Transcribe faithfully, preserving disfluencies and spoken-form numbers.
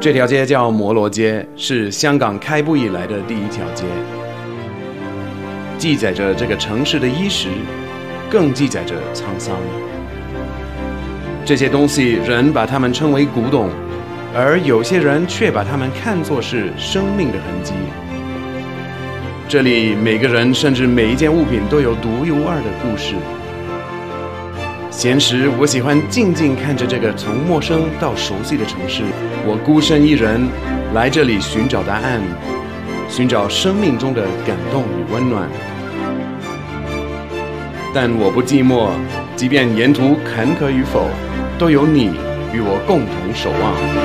这条街叫摩罗街，是香港开埠以来的第一条街，记载着这个城市的衣食，更记载着沧桑。这些东西人把它们称为古董，而有些人却把它们看作是生命的痕迹。这里每个人甚至每一件物品都有独一无二的故事。闲时我喜欢静静看着这个从陌生到熟悉的城市，我孤身一人来这里寻找答案，寻找生命中的感动与温暖。但我不寂寞，即便沿途坎坷与否，都有你与我共同守望。